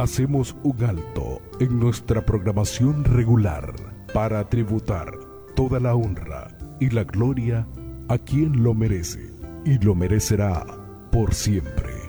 hacemos un alto en nuestra programación regular para tributar toda la honra y la gloria a quien lo merece y lo merecerá por siempre.